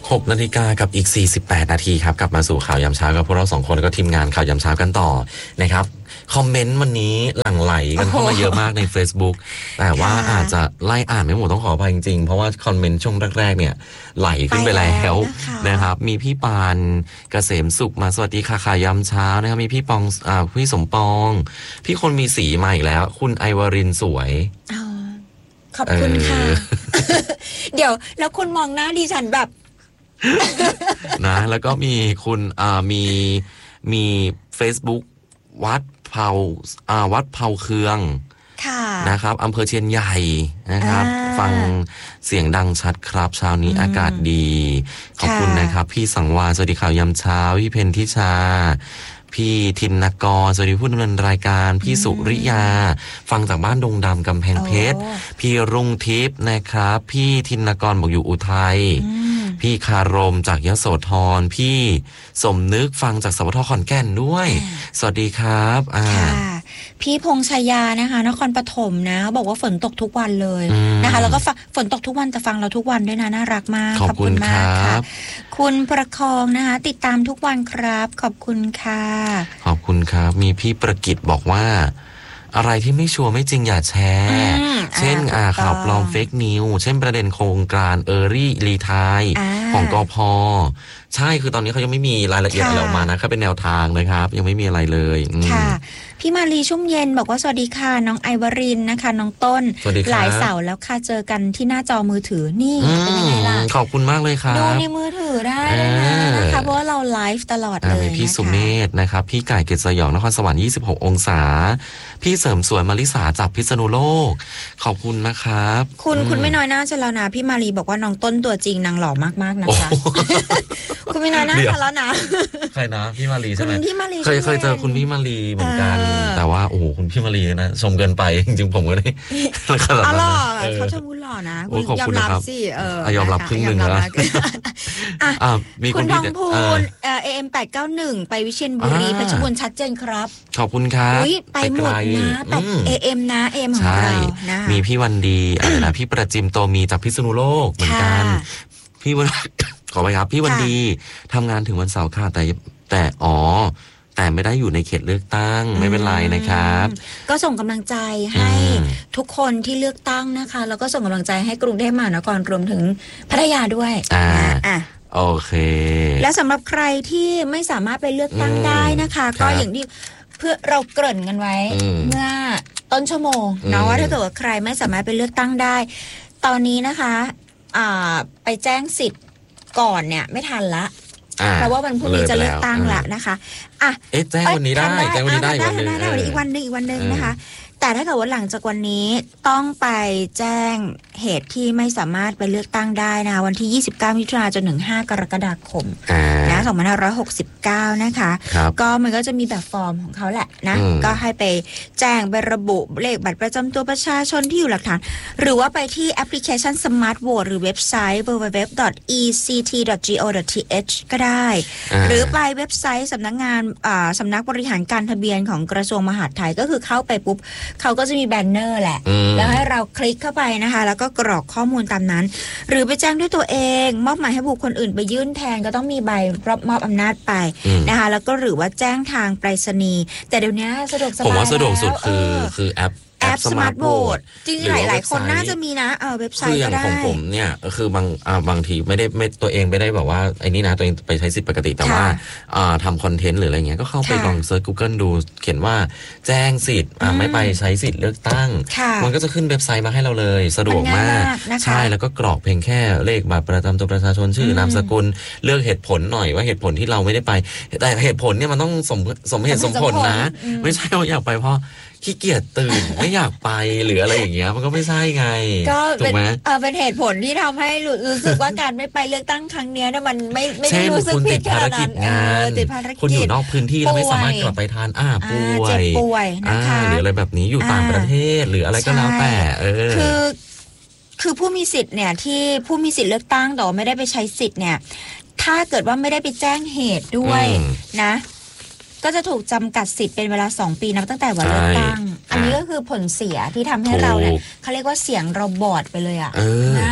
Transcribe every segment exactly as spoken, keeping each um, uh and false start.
หกนาฬิกากับอีกสี่สิบแปดนาทีครับกลับมาสู่ข่าวยามเช้ากับพวกเราสองคนแล้วก็ทีมงานข่าวยามเช้ากันต่อนะครับคอมเมนต์วันนี้หลั่งไหลกันเข้ามาเยอะมากใน Facebook แต่ว่าอาจจะไล่อ่านไม่หมดต้องขออภัยจริงๆเพราะว่าคอมเมนต์ช่วงแรกๆเนี่ยไหลขึ้นไปแล้วนะครับมีพี่ปานเกษมสุขมาสวัสดีค่ะข่าวยามเช้านะครับมีพี่ปองอ่าพี่สมปองพี่คนมีสีมาอีกแล้วคุณไอวรินสวยขอบคุณค่ะเดี๋ยวแล้วคุณมองหน้าดิฉันแบบนะแล้วก็มีคุณอ่ามีมี Facebook วัดเผาอ่าวัดเผาเคืองนะครับอำเภอเชียนใหญ่นะครับฟังเสียงดังชัดครับเช้านี้อากาศดีขอบคุณนะครับพี่สังวาสวัสดีข่าวยามเช้าพี่เพนทิชาพี่ทินนกรสวัสดีผู้ดำเนินรายการพี่สุริยาฟังจากบ้านดงดำกำแพงเพชรพี่รุ่งทิพย์นะครับพี่ทินนกรบอกอยู่อุทัยพี่คารมจากยโสธรพี่สมนึกฟังจากสวทขอนแก่นด้วยสวัสดีครับอ่าพี่พงษ์ชยานะคะนครปฐมนะบอกว่าฝนตกทุกวันเลยนะคะแล้วก็ฝนตกทุกวันแต่ฟังเราทุกวันด้วยนะน่ารักมากขอบคุณมากค่ะคุณประคองนะคะติดตามทุกวันครับขอบคุณค่ะขอบคุณครับมีพี่ประกิตบอกว่าอะไรที่ไม่ชัวร์ไม่จริงอย่าแชร์เช่นอ่าข่าวปลอมเฟกนิวเช่นประเด็นโครงการเออรี่รีไทยของกพ.ใช่คือตอนนี้เขายังไม่มีรายละเอียดอะไรออกมานะแค่เป็นแนวทางนะครับยังไม่มีอะไรเลยค่ะพี่มาลีชุ่มเย็นบอกว่าสวัสดีค่ะน้องไอวรินนะคะน้องต้นหลายเสาร์แล้วค่ะเจอกันที่หน้าจอมือถือนี่เป็นยังไงล่ะขอบคุณมากเลยครับดูในมือถือได้นะคะเพราะว่าเราไลฟ์ตลอดเลยมีพี่สุเมธนะครับพี่ไก่เกษสยองนครสวรรค์ยี่สิบหกองศาพี่เสริมสวยมาริสาจากพิษณุโลกขอบคุณนะครับคุณคุณไม่น้อยหน้าจะแล้วนะพี่มาลีบอกว่าน้องต้นตัวจริงนางหล่อมากๆนะคะคุณไม่น้อยหน้าจะแล้วนะใครนะพี่มาลีใช่ไหมคุณพี่มาลีเคยเคยเจอคุณพี่มาลีเหมือนกันแต่ว่าโอ้โหคุณพี่มาลีนะชมเกินไปจริงๆผมก็ได้ขนาดนั้นนะเขาชมคุณหล่อนะยอมรับสิเออยอมรับครึ่งนึงแล้วมีคุณทองพูนเอ เอ็ม แปดเก้าหนึ่งไปวิเชียรบุรีเพชรบูรณ์ชัดเจนครับขอบคุณครับไปหมดนะแปด เอ เอ็ม นะ เอ็ม ของเรานะมีพี่วันดีอะไรนะพี่ประจิมโตมีจากพิษณุโลกเหมือนกันพี่วันขอไปครับพี่วันดีทำงานถึงวันเสาร์ค่ะแต่แต่อ๋อแต่ไม่ได้อยู่ในเขตเลือกตั้งไม่เป็นไรนะครับก็ส่งกำลังใจให้ทุกคนที่เลือกตั้งนะคะแล้วก็ส่งกำลังใจให้กรุงเทพมหานครรวมถึงพัทยาด้วยอ่าอ่ะโอเคและสำหรับใครที่ไม่สามารถไปเลือกตั้งได้นะคะก็อย่างที่เพื่อเราเกริ่นกันไว้เมื่อต้นชั่วโมงเนาะว่าถ้าเกิดว่าใครไม่สามารถไปเลือกตั้งได้ตอนนี้นะคะอ่าไปแจ้งสิทธิ์ก่อนเนี่ยไม่ทันละเพราะว่าวันพรุ่งนี้จะเลือกตั้งละนะคะอ่ะเอ๊ะแจ้งวันนี้ได้แจ้งวันนี้ได้วันนึงได้วันนี้อีกวันนึงอีกวันนึงนะคะแต่ถ้าเกิดว่าหลังจากวันนี้ต้องไปแจ้งเหตุที่ไม่สามารถไปเลือกตั้งได้นะคะวันที่ยี่สิบเก้ามิถุนายนจนถึงห้ากรกฎาคมนะสองพันห้าร้อยหกสิบเก้านะคะก็มันก็จะมีแบบฟอร์มของเขาแหละนะก็ให้ไปแจ้งไประบุเลขบัตรประจำตัวประชาชนที่อยู่หลักฐานหรือว่าไปที่แอปพลิเคชัน Smart Vote หรือเว็บไซต์ ดับเบิลยู ดับเบิลยู ดับเบิลยู ดอท อี ซี ที ดอท จี โอ ดอท ที เอช ก็ได้หรือไปเว็บไซต์สำนักงานสำนักบริหารการทะเบียนของกระทรวงมหาดไทยก็คือเข้าไปปุ๊บเขาก็จะมีแบนเนอร์แหละแล้วให้เราคลิกเข้าไปนะคะแล้วก็กรอกข้อมูลตามนั้นหรือไปแจ้งด้วยตัวเองมอบหมายให้บุคคลอื่นไปยื่นแทนก็ต้องมีใบรับมอบอำนาจไปนะคะแล้วก็หรือว่าแจ้งทางไปรษณีย์แต่เดี๋ยวนี้สะดวกสบายผมว่าสะดวกสุดคือคือแอปแอป Smart Vote จริงๆหลายๆคนน่าจะมีนะเออเว็บไซต์ก็ได้คืออย่างของผมเนี่ยคือบางอ่าบางทีไม่ได้ไม่ตัวเองไม่ได้แบบว่าไอ้นี่นะตัวเองไปใช้สิทธิ์ปกติแต่ว่าอ่าทำคอนเทนต์หรืออะไรเงี้ยก็เข้าไปลองเซิร์ช Google ดูเขียนว่าแจ้งสิทธิ์อ่าไม่ไปใช้สิทธิ์เลือกตั้งมันก็จะขึ้นเว็บไซต์มาให้เราเลยสะดวกมากใช่แล้วก็กรอกเพียงแค่เลขบัตรประจำตัวประชาชนชื่อนามสกุลเลือกเหตุผลหน่อยว่าเหตุผลที่เราไม่ได้ไปแต่เหตุผลเนี่ยมันต้องสมสมเหตุสมผลนะไม่ใช่ว่าอยากไปเพราะขี้เกียจตื่นไม่อยากไปหรืออะไรอย่างเงี้ยมันก็ไม่ใช่ไงก็เป็นเออเป็นเหตุผลที่ทำให้รู้สึกว่าการไม่ไปเลือกตั้งครั้งนี้เนี่ยมันไม่ไม่ได้รู้สึกผิดขนาดนั้นติดภารกิจคุณอยู่นอกพื้นที่แล้วไม่สามารถกลับไปทานอ่าป่วยเจ็บป่วยนะคะหรืออะไรแบบนี้อยู่ต่างประเทศหรืออะไรก็แล้วแต่เออคือคือผู้มีสิทธิ์เนี่ยที่ผู้มีสิทธิ์เลือกตั้งแต่ไม่ได้ไปใช้สิทธิ์เนี่ยถ้าเกิดว่าไม่ได้ไปแจ้งเหตุด้วยนะก็จะถูกจำกัดสิทธิ์เป็นเวลาสองปีนับตั้งแต่วันเลือกตั้งอันนี้ก็คือผลเสียที่ทำให้เราเนี่ยเขาเรียกว่าเสียงเราบอดไปเลยอ่ะนะ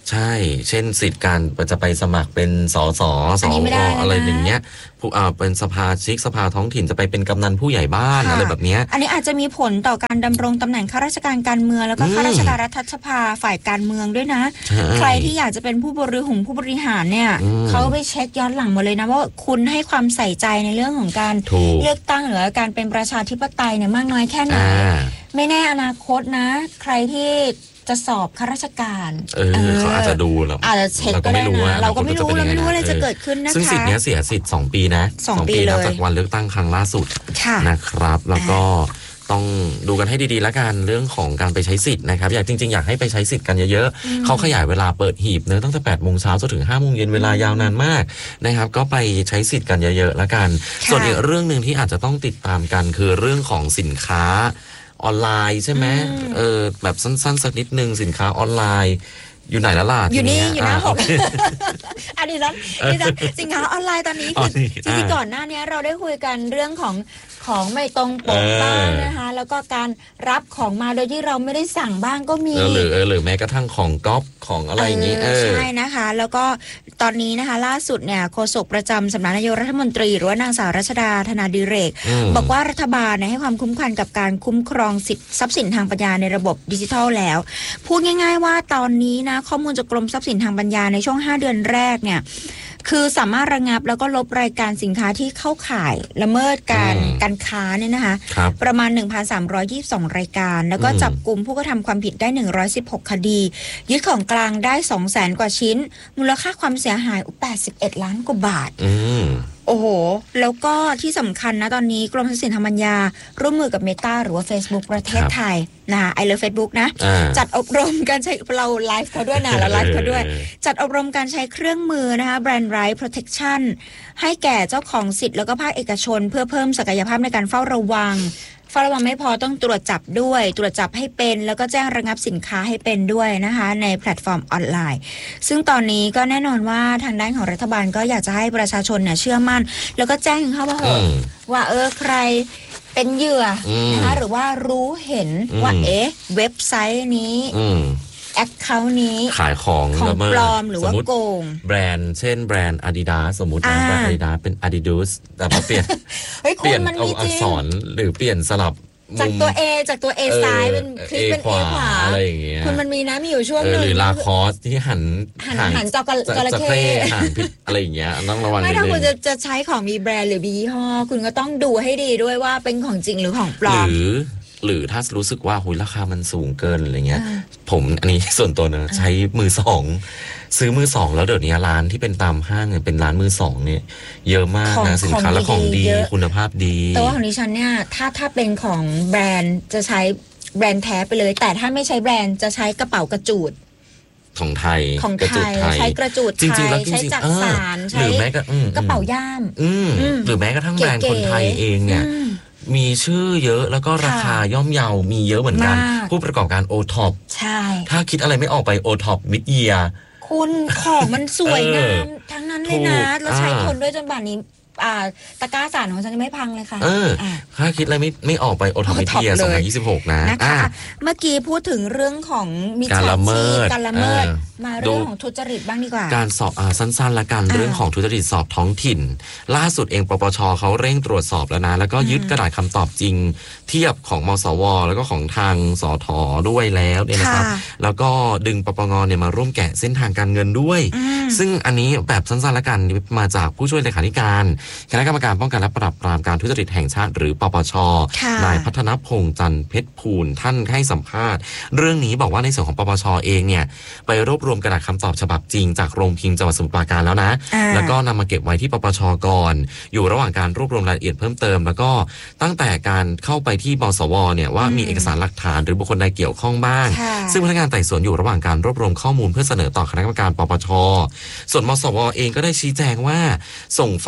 ใช่เช่นสิทธิ์การจะไปสมัครเป็นสสสวอะไรอย่างเงี้ยผู้อ่าเป็นสภาชิกสภาท้องถิ่นจะไปเป็นกำนันผู้ใหญ่บ้านอะไรแบบเนี้ยอันนี้อาจจะมีผลต่อการดำรงตำแหน่งข้าราชการการเมืองแล้วก็ข้าราชการรัฐสภาฝ่ายการเมืองด้วยนะใครที่อยากจะเป็นผู้บริหารผู้บริหารเนี่ยเขาไปเช็คย้อนหลังหมดเลยนะว่าคุณให้ความใส่ใจในเรื่องของการเลือกตั้งหรือการเป็นประชาธิปไตยเนี่ยมากน้อยแค่ไหนไม่แน่อนาคตนะใครที่จะสอบข้าราชการเออเขาอาจจะดูแล้วอาจจะเช็คก็ได้นะเราก็ไม่รู้เราไม่รู้อะไรจะเกิดขึ้นนะคะซึ่งสิทธิ์นี้เสียสิทธิ์สองปีนะสองปีนับจากวันเลือกตั้งครั้งล่าสุดนะครับแล้วก็ต้องดูกันให้ดีๆแล้วกันเรื่องของการไปใช้สิทธิ์นะครับอยากจริงๆอยากให้ไปใช้สิทธิ์กันเยอะๆเขาขยายเวลาเปิดหีบเนอะตั้งแต่แปดโมงเช้าจนถึงห้าโมงเย็นเวลายาวนานมากนะครับก็ไปใช้สิทธิ์กันเยอะๆแล้วกันส่วนอีกเรื่องนึงที่อาจจะต้องติดตามกันคือเรื่องของสินค้าออนไลน์ใช่ไหมเออแบบสั้นๆสักนิดนึงสินค้าออนไลน์อยู่ไหนแล้วล่ะอยู่นี่อยู่หน้าผมอันนี้นั้นนี่นั้นสินค้าออนไลน์ตอนนี้คือจริงๆก่อนหน้านี้เราได้คุยกันเรื่องของของไม่ตรงปกบ้างนะคะแล้วก็การรับของมาโดยที่เราไม่ได้สั่งบ้างก็มีหรือหรือแม้กระทั่งของก๊อปของอะไรอย่างนี้ใช่นะคะแล้วก็ตอนนี้นะคะล่าสุดเนี่ยโฆษกประจำสำนักนายกรัฐมนตรีหรือว่านางสาวรัชดาธนาดิเรกบอกว่ารัฐบาลให้ความคุ้มครองกับการคุ้มครองสิทธิทรัพย์สินทางปัญญาในระบบดิจิทัลแล้วพูดง่ายๆว่าตอนนี้นะข้อมูลจากกรมทรัพย์สินทางปัญญาในช่วงห้าเดือนแรกเนี่ยคือสามารถระงับแล้วก็ลบรายการสินค้าที่เข้าข่ายละเมิดการการค้าเนี่ยนะคะประมาณ หนึ่งพันสามร้อยยี่สิบสอง รายการแล้วก็จับกลุ่มผู้กระทำความผิดได้หนึ่งร้อยสิบหกคดียึดของกลางได้ สองแสน กว่าชิ้นมูลค่าความเสียหายแปดสิบเอ็ดล้านกว่าบาทโอ้โหแล้วก็ที่สำคัญนะตอนนี้กรมทรัพย์สินทางปัญญาร่วมมือกับ Meta หรือว่า Facebook ประเทศไทยนะคะ I Love Facebook นะจัดอบรมการใช้เราไลฟ์เขาด้วยนะเราไลฟ์เขาด้วยจัดอบรมการใช้เครื่องมือนะคะ Brand Right Protection ให้แก่เจ้าของสิทธิ์แล้วก็ภาคเอกชนเพื่อเพิ่มศักยภาพในการเฝ้าระวังเฝ้าระวังไม่พอต้องตรวจจับด้วยตรวจจับให้เป็นแล้วก็แจ้งระงับสินค้าให้เป็นด้วยนะคะในแพลตฟอร์มออนไลน์ซึ่งตอนนี้ก็แน่นอนว่าทางด้านของรัฐบาลก็อยากจะให้ประชาชนเนี่ยเชื่อมั่นแล้วก็แจ้งเข้ามาเถอะว่าเออใครเป็นเหยื่อนะคะหรือว่ารู้เห็นว่าเอ๊ะเว็บไซต์นี้แอคเคาท์นี้ขายของของปลอมหรือว่าโกงแบรนด์เช่นแบรนด์ Adidas สมมุตินะแบรนด์ Adidas เป็น Adidas แต่พอเปลี่ยนเปลี่ยนเอาอักษรหรือเปลี่ยนสลับจากตัว A จากตัว A ซ้ายเป็นคลิกเป็น A ขวาอะไรอย่างเงี้ยคุณมันมีนะมีอยู่ช่วงนึงหรือลาคอสที่หันหันหันจอกระเข้หันผิดอะไรอย่างเงี้ยต้องระวังนิดนึงไม่ถ้าคุณจะจะใช้ของมีแบรนด์หรือมียี่ห้อคุณก็ต้องดูให้ดีด้วยว่าเป็นของจริงหรือของปลอมหรือหรือถ้ารู้สึกว่าหุยราคามันสูงเกินอะไรเงี้ยผมอันนี้ส่วนตัวนะใช้มือสองซื้อมือสองแล้วเดี๋ยวนี้ร้านที่เป็นตามห้างเนี่ยเป็นร้านมือสองเนี่ยเยอะมากนะสินค้าและของดีคุณภาพดีแต่ว่าของดิฉันเนี่ยถ้าถ้าเป็นของแบรนด์จะใช้แบรนด์แท้ไปเลยแต่ถ้าไม่ใช้แบรนด์จะใช้กระเป๋ากระจูดของไทยของไทยใช้กระจูดไทยใช้จักสานใช้กระเป๋าย่ามหรือแม้กระทั่งแบรนด์คนไทยเองเนี่ยมีชื่อเยอะแล้วก็ราคาย่อมเยามีเยอะเหมือนกันผู้ประกอบการโอท็อปใช่ถ้าคิดอะไรไม่ออกไปโอท็อปมิดเยียคุณของมันสวยงามทั้งนั้นเลยนะแล้วใช้คนด้วยจนป่านนี้อ่าตะกร้าสารของฉันจะไม่พังเลยค่ะเออถ้าคิดอะไรไม่ไม่ออกไปโอท็อปมิดเยียสองพันยี่สิบหกนะนะคะเมื่อกี้พูดถึงเรื่องของมิจฉาชีพการละเมิดมาเรื่องของทุจริตบ้างดีกว่าการสอบอ่าสั้นๆละกันเรื่องของทุจริตสอบท้องถิ่นล่าสุดเองปปชเขาเร่งตรวจสอบแล้วนะแล้วก็ยึดกระดาษคำตอบจริงเทียบของมสวแล้วก็ของทางสทด้วยแล้วเนี่ยนะครับแล้วก็ดึงปปงเนี่ยมาร่วมแกะเส้นทางการเงินด้วยซึ่งอันนี้แบบสั้นๆละกันมาจากผู้ช่วยเลขาธิการคณะกรรมการป้องกันและปราบปรามการทุจริตแห่งชาติหรือปปชนายพัฒนพงษ์จันทร์เพชรภูลท่านให้สัมภาษณ์เรื่องนี้บอกว่าในส่วนของปปชเองเนี่ยไปรวบรวมกระดาษคำตอบฉบับจริงจากโรงพิมพ์จังหวัดสมุทรปราการแล้วนะแล้วก็นำมาเก็บไว้ที่ปปชก่อนอยู่ระหว่างการรวบรวมรายละเอียดเพิ่มเติมแล้วก็ตั้งแต่การเข้าไปที่มสวเนี่ยว่ามีเอกสารหลักฐานหรือบุคคลใดเกี่ยวข้องบ้างซึ่งพนักงานไต่สวนอยู่ระหว่างการรวบรวมข้อมูลเพื่อเสนอต่อคณะกรรมการปปชส่วนมสวเองก็ได้ชี้แจงว่าส่งไฟล์ผล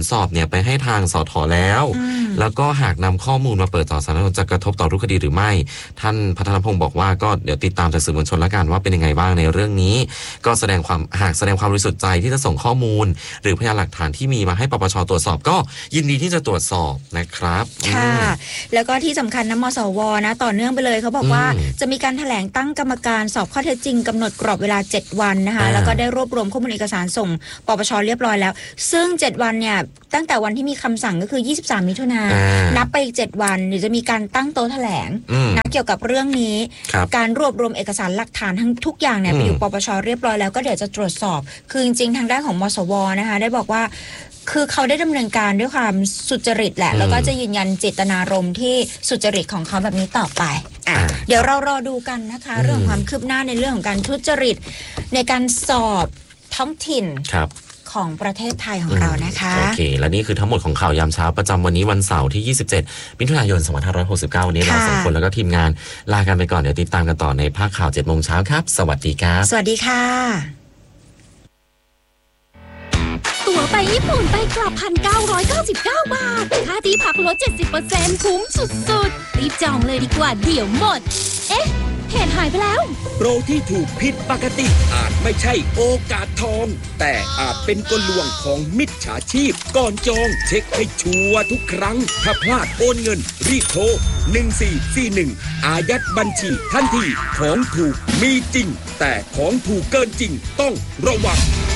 สอบเนี่ยไปให้ทางสทแล้วแล้วก็หากนำข้อมูลมาเปิดต่อสาธารณชนจะกระทบต่อรูปคดีหรือไม่ท่านพัฒนพงศ์บอกว่าก็เดี๋ยวติดตามจากสื่อมวลชนละกันว่าเป็นยังไงบ้างในเรื่องนี้ก็แสดงความหากแสดงความบริสุทธิ์ใจที่จะส่งข้อมูลหรือพยานหลักฐานที่มีมาให้ปปชตรวจสอบก็ยินดีที่จะตรวจสอบนะครับค่ะแล้วก็ที่สำคัญนะมสวนะต่อเนื่องไปเลยเขาบอกว่าจะมีการแถลงตั้งกรรมการสอบข้อเท็จจริงกำหนดกรอบเวลาเจ็ดวันนะคะแล้วก็ได้รวบรวมข้อมูลเอกสารส่งปปชเรียบร้อยแล้วซึ่งเจ็ดวันเนี่ยตั้งแต่วันที่มีคำสั่งก็คือยี่สิบสามมิถุนายนนับไปอีกเจ็ดวันเดี๋ยวจะมีการตั้งโต๊ะแถลงนะเกี่ยวกับเรื่องนี้การรวบรวมเอกสารหลักฐานทั้งทุกอย่างเนี่ยไปอยู่ปปชเรียบร้อยแล้วก็เดี๋ยวจะตรวจสอบคือจริงๆทางด้านของมสวนะคะได้บอกว่าคือเขาได้ดำเนินการด้วยความสุจริตแหละแล้วก็จะยืนยันเจตนารมณ์ที่สุจริตของเขาแบบนี้ต่อไปอ่ะเดี๋ยวเรารอดูกันนะคะเรื่องความคืบหน้าในเรื่องของการทุจริตในการสอบท้องถิ่นของประเทศไทยของเรานะคะโอเคและนี่คือทั้งหมดของข่าวยามเช้าประจำวันนี้วันเสาร์ที่ยี่สิบเจ็ดมิถุนายนสองพันห้าร้อยหกสิบเก้าวันนี้เราสองคนแล้วก็ทีมงานลากันไปก่อนเดี๋ยวติดตามกันต่อในภาคข่าว เจ็ดโมงเช้าครับสวัสดีครับสวัสดีค่ะตั๋วไปญี่ปุ่นไปกลับ หนึ่งพันเก้าร้อยเก้าสิบเก้า บาทค่าที่พักลด เจ็ดสิบเปอร์เซ็นต์ คุ้มสุดๆรีบจองเลยดีกว่าเดี๋ยวหมดเอ๊ะเหตุหายไปแล้วโปรที่ถูกผิดปกติอาจไม่ใช่โอกาสทองแต่อาจเป็นกลลวงของมิจฉาชีพก่อนจองเช็คให้ชัวร์ทุกครั้งถ้าพลาดโอนเงินรีบโทรหนึ่งสี่สี่หนึ่งอายัดบัญชีทันทีของถูกมีจริงแต่ของถูกเกินจริงต้องระวัง